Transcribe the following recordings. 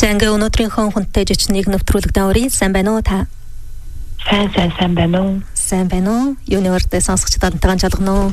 За ингээ өнөөдрийнхөө хүнтэй жичнийг нэвтрүүлэг даурын сайн байна уу та? Сайн байна уу? Сайн байна уу? Юуны өртөө сонсогчдод тагаан жалгана уу?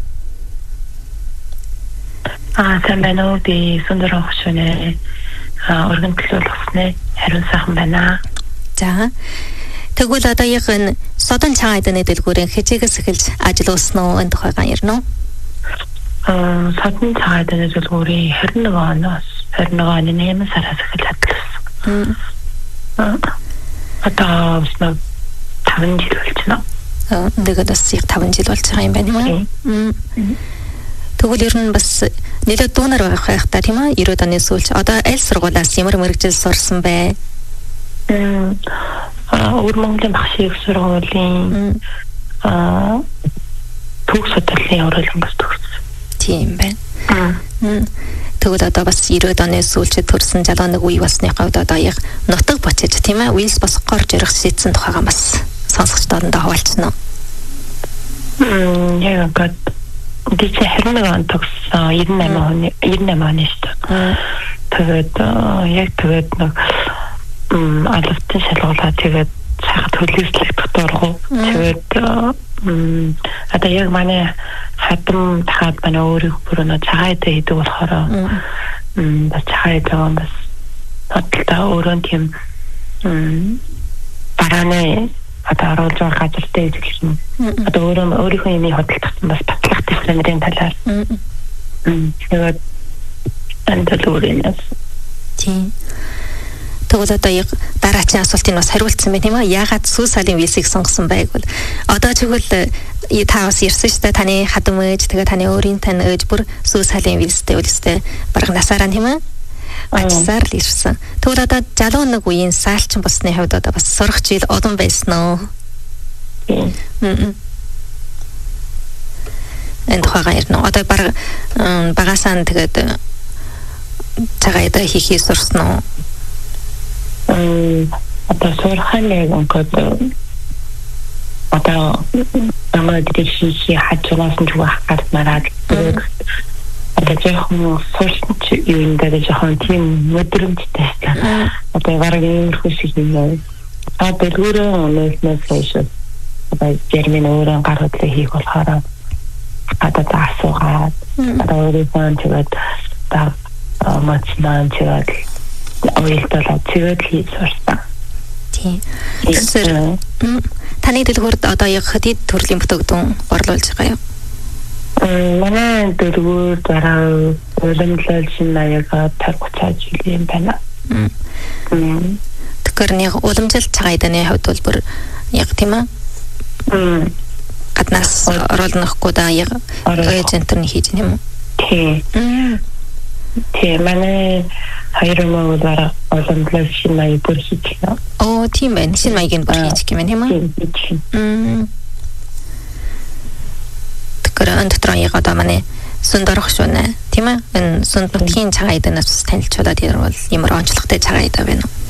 сайн байна уу? Би Сүндэр хошооны өргөн төлөвлөснө хариун сайхан байна. За. Тэгвэл одоо яг энэ содон цаайдны дэлгүүрийн хичээгээс эхэлж ажилласан уу энэ тухайгаа ярина уу? Содон цаайдны дэлгүүрийн 21 оноос 21 оны 8 сараас эхэлж ажилласан. Одоо бас 5 жил болж байна. Тэгээд бас яг 5 жил болж байгаа юм байна юм. Тэгвэл ер нь бас нэлээд дуунаар байх та тийм ээ 90-ад оны сүүлч одоо аль сургуулиас ямар мэргэжил сурсан бэ? Өвөр Монголын багшийн сургуулийн төгс судлалын урлагаас төгссөн. Тийм байна. Тэгвэл одоо бас 90-ад оны сүүлчид төрсэн жалгааныг үе басныхаа үед одоо яг нутаг бочиж тийм ээ үеэс бас горж ярих шийдсэн тухайгаа бас сонсогчдоодоо хаваалцсан уу? Яг гад дэж 21 он төгссөн 98 оны шүү дээ. Тэгээд нэг албатай шалгуулаад тэгээд сайхан төлөвлөлт дургу. Тэгээд одоо яг манай хатам тахад манай өөрийнхөө бүрнө цагаатаа хийдэг болохоор бас цагаатаа бас бодлоо өөрөө тийм барааны одоо оруулж байгаа газартай гэх юм. Одоо өөрийнхөө юмыг хөдөлгөх бас батлах дисциплинерийн талаар. Тэгээд анталууринас. Тийм. Тэгвэл одоо яг дараачийн асуултыг бас хариулсан байна тийм үү? Яагаад сүүл салын визийг сонгосон байг бол одоо тэгвэл та бас ярьсан шүү дээ таны хадам ээж тэгээ таны өөрийн тань ээж бүр сүүл салын визтэй үлстэй бараг насаараа тийм үү? Ачсаар л ирсэн. Тэгвэл одоо 71 үеийн саалчин болсны хувьд одоо бас сурах жил олон байсан уу? Энд тухайгаа ярина. Одоо бараг багасаа тэгээд цагаада хийхээ сурсан уу? Одоо сурханыг онкод одоо намайг дэвшиж хажуугаас нь зүгэх гармараад одоо жоохон сурсан юу ингээд жоохон тийм өдрөмжтэй байна. Одоо бараг иймэрхүү шиг юм. Одоо дэлгүүрээ нөөснөөс одоо термин өөрөөр гар хөдлөө хийх болохоор одоо асуугаад одоо өөрийнхөө тэгээд мацнаа тэгээд ойлтолоо тэгээд хийсвэрсэн. Тийм. Тэгэхээр таны дэлгүүрт одоо яг хэд төрлийн бүтээгдэхүүн борлуулж байгаа юм? Манай дэлгүүр дараа уламжлал шин маяга 50-30 жилийн байна. Тэгэхээр нэг уламжлал цагааданы хувьд бол бүр яг тийм ээ? Гаднаас оруулнахгүй да яг эйжентэр нь хийж юм уу? Тийм. Тийм манай хоёр мөрөөр уламжлал шин маяг бүр хийж байна. Оо тийм байна. Шин маягийн бүр хийж гэмэн тийм ээ? Тэгэхээр дотор яг одоо манай Сүндэр хошооны тийм ээ? Энэ Сүнд нутгийн цагаадаас танилцуулаад ярил ямар онцлогтой цагаадаа байна уу?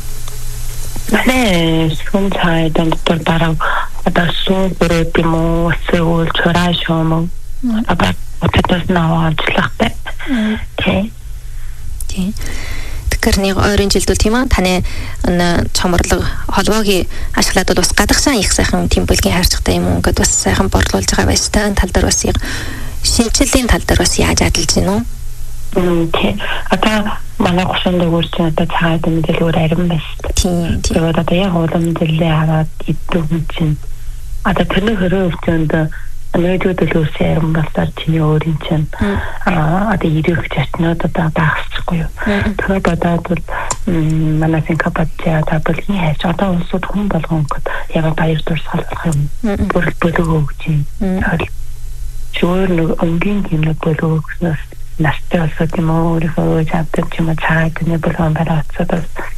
Манай Сүнд цагаадан дотор бараг одоо сүүрүүд юм уу эсвэл чурааш юм уу? Одоо отоос наваа онцлогтой. Тийм. Тэгэхээр нэг ойрын жилд бол тийм ээ таны чамарлаг холбоогийн ашиглаад бол бас гадагшаа их сайхан тийм бүлгийн хайрцагтай юм уу гэдээ бас сайхан борлуулж байгаа байж та энэ тал дээр бас яг шинжилгээний тал дээр бас яаж адилж байна уу? Тийм. Одоо манай гошонд өгөрч одоо цаад мэдээлэл арим байна. Тийм. Тэгээд одоо яг уламжлалээ хараад идэвхтэй чинь одоо тэрний хөрөө өвчөнд нөөдөөд л үсээр болсоор чиний өөрийн чинь одоо ирэх чатнууд одоо багсчихгүй юу. Тэгээд одоо бол манай Сингапурчаа таблын хайж одоо улсууд хүн болгонгод яг баяр дурсгал болох юм. Бөлөг өгч юм. Чөөр нэг өнгийн гинэ бөлөг өгснөс настай болсод юм уу өөрийнхөө чаддаг юм цаад нэг болгон бараацаад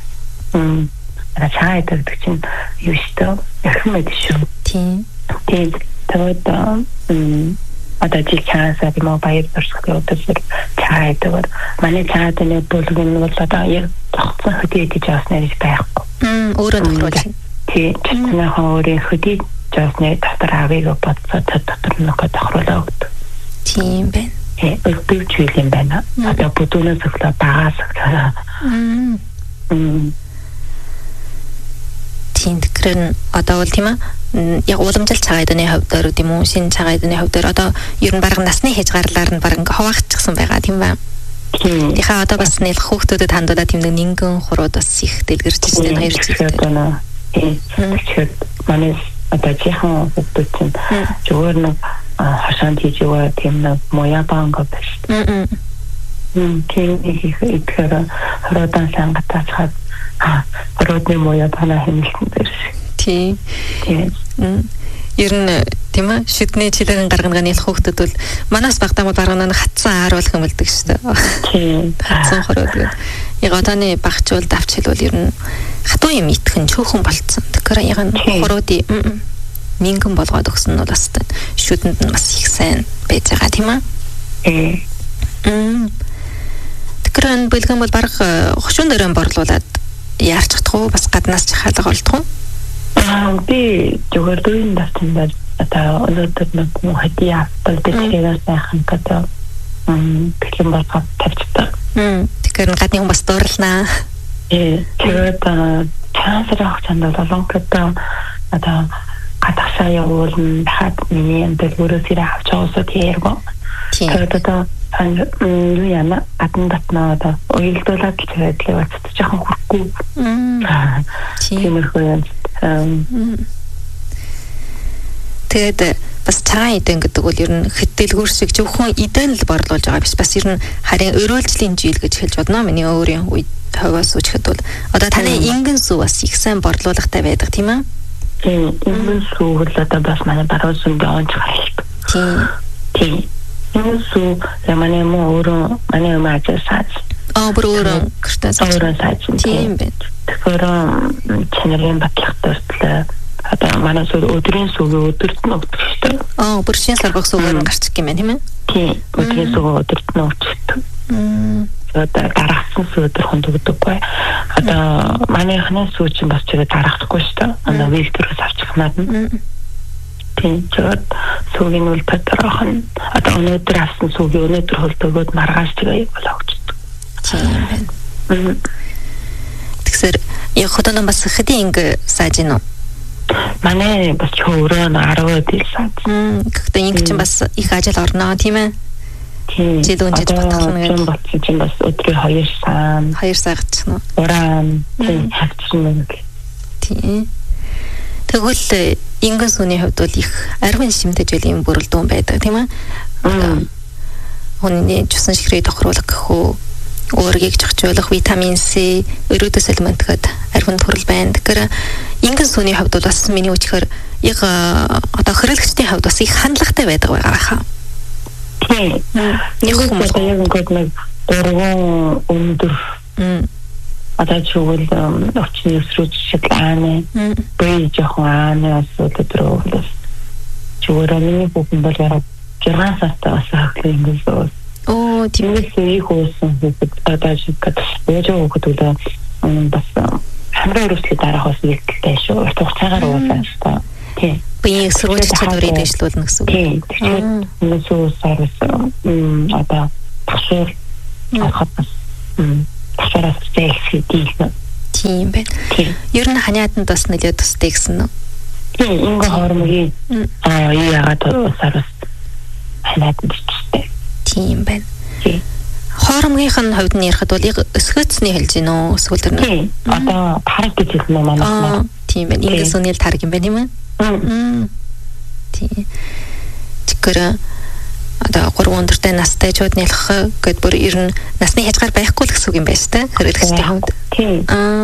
цаад гэдэг чинь юу шүү дээ. Ярих мэд шүү. Тийм. Тэгээд одоо жил чаасаа тийм баяр дурсгал өдөр цаадаг. Манай цаадны бүлгэн бол одоо яг тогтсон хөдөө идэж авснаар байхгүй. Өөрөө тохируулж. Тийм. Чиний өөрийн хөдөө жаасны дотор авыг бодсоо дотор нэг тохируулаа өгдөг. Тийм байна. Өдөрч үйл юм байна. Одоо бүдүүнээс өглөө багаас өглөө Тийм тэгэхээр одоо бол тийм ээ яг уламжлалт цагаадны хөвдөр тийм үү шинэ цагаадны хөвдөр одоо ер нь бараг насны хязгаарлаар нь бараг ингээ хаваагчихсан байгаа тийм ба. Яха одоо бас нэг хүүхдүүдэд хандуулаад тийм нэг нингэн хурууд бас их дэлгэрч ирсэн хоёр зүйлтэй. Тэгэхээр манай одоо чихэн хүүхдүүд чинь зүгээр нэг хашаанд хийж яваа тийм нэг моя банга байна. Тийм их ихээр хородан сангатацхад родны моя бана хэмэлтэн дээр. Тийм. Ер нь тийм ээ шүдний чилэрэн гаргана нийл хүүхдүүд бол манаас багтаа бол баруун нь хатсан ааруулах юм болдог шүү дээ. Тийм. Хатсан хороод гээд яг одооны багчвал давч хэлвэл ер нь хатуу юм итгэн чөөхөн болцсон. Тэгэхээр яг нь хороодын мингэн болгоод өгсөн нь бол бас шүдэнд нь бас их сайн байж байгаа тийм ээ. Тэгэхээр бэлгэн бол баг хошуун дөрөн борлуулад яарч чадахгүй бас гаднаас чахалга болдгоо. Би зүгээр дөрөв давтан одоо өнөөдөр нэг хадиа болдчихлоо сайхан гэдэг бэлгэн болгоод тавьчихсан. Тэгэхээр гадны хүн бас дуурлнаа. Тэгээд чансар авах чандаа болонкод одоо гадагшаа явуулна дахиад миний амтд өөрөөсөө авч яваасаа тийэргөө. Тэгээд одоо юу яана гадна татнаа одоо уйлдуулаад л тэгээд л бацд жоохон хүрхгүй. Тиймэрхүү юм. Тэгээд бас цагаан идэн гэдэг бол ер нь хэдэлгүүр шиг зөвхөн идэн л борлуулж байгаа биш бас ер нь харин өрөөлжлийн жийл гэж хэлж бодно. Миний өөрийн үед хаваас үчихэд бол одоо таны ингэн сүү бас их сайн борлуулгатай байдаг тийм ээ. Тийм ингэн сүү бол одоо бас манай баруун сүнгээ онж харалт. Тийм. Ингэн сүү манай өөрөө манай маажсаад. Бүр өөрөө гэртээ сааж. Тийм байна. Тэгэхээр чанарын батлагтай одоо манай өдрийн сүг өдөрт нь өгдөг шүү дээ. Бүр шинэ саргах сүгээр гарчих юм байна тийм ээ? Тийм. Өдрийн сүг өдөрт нь өгдөг. Одоо дараахсан сүг өдөрхөнд өгдөггүй. Одоо манайхны сүг чинь бас чигээ дараахгүй шүү дээ. Одоо вилтерээс авчих надад. Тийм. Тэгээд сүгийн үл патрах нь одоо өнөөдөр авсан сүгийг өнөөдөр хөлтөгөөд маргааш чигээ болгочихдог. Тийм байна. Тэгэхээр яг хотон бас хэдийн ингэ сааж гинөө. Манай бас өөрөө 10 дил саад. Гэхдээ ингэ чинь бас их ажил орно тийм ээ. Тийм. Жил өнжиж батлана гэж. Тийм бас өдрийн 2 сар. 2 сар гацчихно. Уран тийм хавцсан нэг. Тийм. Тэгвэл ингэн сүний хувьд бол их арвин шимтэж үлийн бүрэлдэхүүн байдаг тийм ээ. Хүний цусан ширхэг тохируулах гэхүү өөрийг зохицуулах витамин C, өрөөдөөс элемент гэхэд арвин төрөл байна. Тэгэхээр ингэн сүний хувьд бол бас миний үчгээр яг одоо хэрэглэгчдийн хувьд бас их хандлагатай байдаг байгаа хаа. Тийм. Яг ингээд нэг дөрвөн өндөр одоо чигвэл очны өсрүүч шиг ааны бий жоохон ааны асуудал руу чигвэл миний бүхэн бол яг 6 сартаа бас хахлын ингэж тиймээс их uuсан хүүхэд одоо жигад өөжөө хүүхдүүд бас хамраа өрөвслөд дараахаас илтэлтэй шүү. Хугацаагаар уусаа шүү. Тийм. Биеийг сургууль чадварыг дэвшлүүлнэ гэсэн үг. Тийм. Тэгэхээр сүүсээр одоо ташуур авахд ташаараас зээлсэдэл. Тийм байна. Ер нь ханиаданд бас нөлөө тустай гэсэн үү? Тийм. Ингээ хормогийн яагаад усаар ханиаданд тустай. Тийм байна. Хоромгийнх нь хувьд нь ярихад бол яг өсгөөцний хэлж гин үү? Эсвэл тэр нь одоо тариг гэж хэлсэн юм аа. Тийм байна. Ингээд сүнэл тариг юм байна тийм ээ? Тийм. Тэгэхээр одоо 3 өндөртэй настай чууд нялах гэд бүр ер нь насны хязгаар байхгүй л гэсэн үг юм байна шүү дээ. Хэрэглэгчдийн хувьд. Тийм.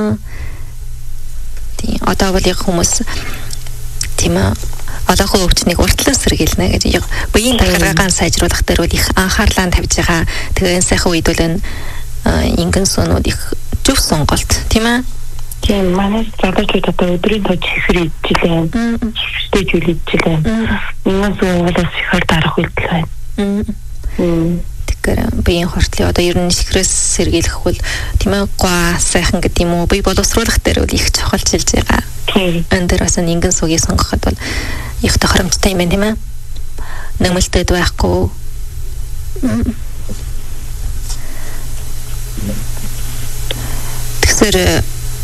Тийм. Одоо бол яг хүмүүс тийм ээ одоохон өвчнийг уртлан сэргийлнэ гэж яг биеийн дараагаан сайжруулах дээр бол их анхаарлаа тавьж байгаа. Тэгээ энэ сайхан үед бол ингэн сүнүүд их зөв сонголт тийм ээ. Тийм манай залуучууд одоо өдрийн тоо чихэр идчихлээ. Чихэртэй зүйл идчихлээ. Ингэн сүн бол ихэр дарах үйлдэл байна. Тэгэхээр биеийн хортлын одоо ер нь чихрээс сэргийлэх бол тийм ээ гоо сайхан гэдэг юм уу бие боловсруулах дээр бол их чухалчилж байгаа. Тийм. Энэ дээр бас ингэн сүгийг сонгоход бол их тохиромжтой юм байна тийм ээ. Нэмэлтэд байхгүй. Тэр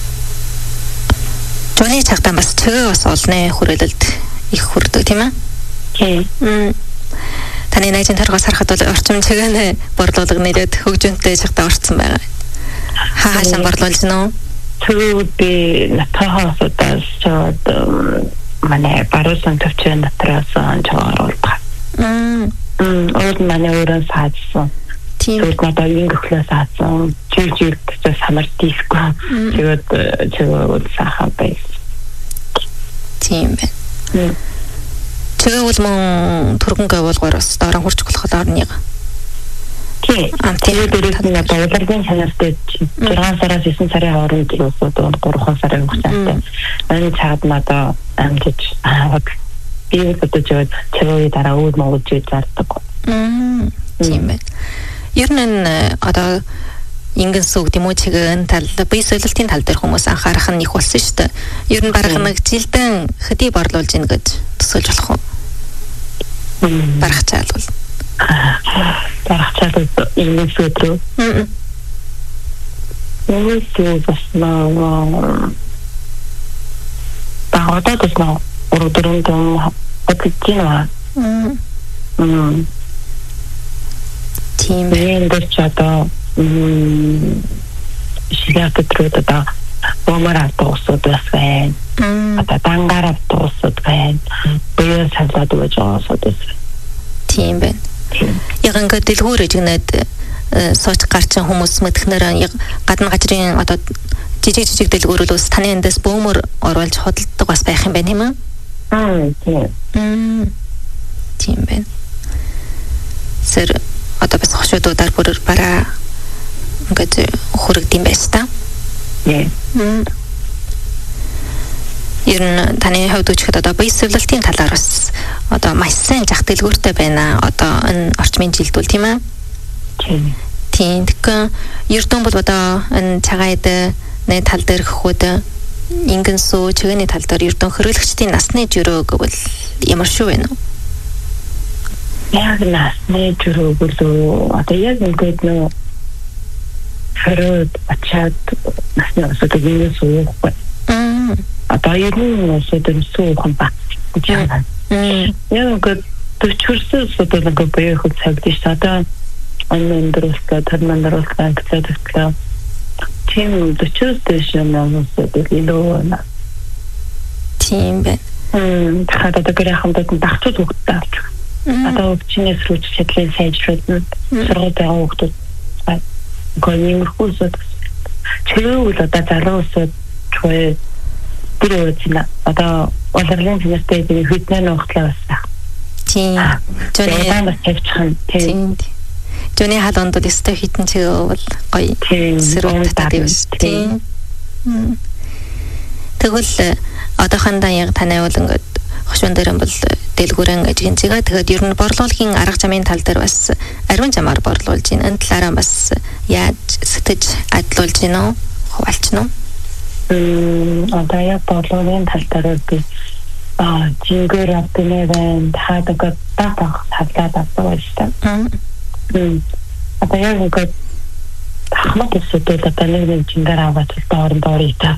Жоны цагтаа бас чигээ бас олны хүрээлэлд их хүрдэг тийм ээ. Тийм. Таны найзын торгоос харахад бол орчим чигээ борлуулга нэлээд хөгжөнтэй цагтаа орцсон байгаа. Хаашаа борлуулж нөө? Цүуди натахаас удаас манай баруусан төвчөн дотроос чоруулдаг. Өөр манай өөрөө саадсан. Тийм. Одоо ингэхлээс саадсан. Жижиг самар диско. Тэгээд сахаа байс. Тийм байна. Тэгээ бол мөн түргэнгээ болгоор бас доороо хурж болох орныг. Тийм. Тэгээд дөрөв нь одоо удалгийн чанартай 6 сараас 9 сарын хооронд усууд 3 сарын хугацаатай. Манай цаад надаа амжиж би одоо чивээ дараа үүд могож зардаг. Тийм байна. Ер нь одоо ингэн сүг юм уу чигээр тал бие солилтын тал дээр хүмүүс анхаарах нь их болсон шүү дээ. Ер нь барах нэг жилдэн хэдий борлуулж ийн гэж төсөөлж болох уу? Барах чаалвал. Барах чаалвал ингэн сүг рүү. Нэг сүг бас нөө одоо бас нөө урдөрөнд одчихна. Тийм энэ одоо ширэт трудаа бомараа тоосод байна. Одоо дангараа тоосод байна. Бие салаад байж оосод байна. Тийм байна. Яг ингээд дэлгүүрэж гэнэд сууч гарчин хүмүүс мэдхнээр гадна газрын одоо жижиг дэлгүүрүүл ус таны эндээс бөөмөр оруулж хөдөлдөг бас байх юм байна юм аа? Тийм. Тийм байна. Сэр одоо бас хошуудаар бүр бараа ингээд хөрөгдөм байж та. Ер нь таны хувьд үчихэд одоо бие сувлалтын талаар бас одоо маш сайн зах дэлгүүртэй байна. Одоо энэ орчмын жилд бол тийм ээ. Тийм. Тэгэхээр Эрдэнэ бол одоо энэ цагаад нэг тал дээр хөхөд ингэн сүү чигээний тал дээр Эрдэнэ хөрөлгчдийн насны жөрөө гэвэл ямар шүү вэ? Яг насны жөрөө бол одоо яг ингээд нөө хэрэг ачаад насны өсөд ингэ суух бай. Одоо яг нь өсөд суух юм ба. Яг ингээд төчөрсөн өсөд нэг бие хөт цагдиш одоо анндруулка тэрмандруулка гэдэг тийм төчөрсөн өсөд илүү тийм бэ. Тэгэхээр гэрээ хамтад тагцууд хөгтөө авч. Одоо чинээс рүү чиглэл сайжруулна. Сургууль хөгтөө гоньмөрхөөсөд чөлөөл одоо залуусууд чой дөрөвчнэ одоо улирлын финанстэй хөдөлгөөний нөхцөл байна. Тийм. Жоны тавьчихсан. Тийм. Жоны халуунд өстө хитэн чигэвэл гоё сэрүүн татдаг юм шүү. Тийм. Тэгвэл одоохондоо яг танай бол ингээд хошуун дээр бол дэлгүүрэн ажигнцгаа тэгээд ер нь борлуулалтын арга замын тал дээр бас ариун замаар борлуулж байна. Энэ талаараа бас яаж сэтгэж адлуулж байна уу? Хуваалч нь уу? Одоо яг борлуулалтын тал дээр би жингээр автонээр хаадаг таах хадлаад авсан шүү дээ. Одоо яг ингээд ахмад өсөдөл одоо нэг жингээр аваад доорн доорыг та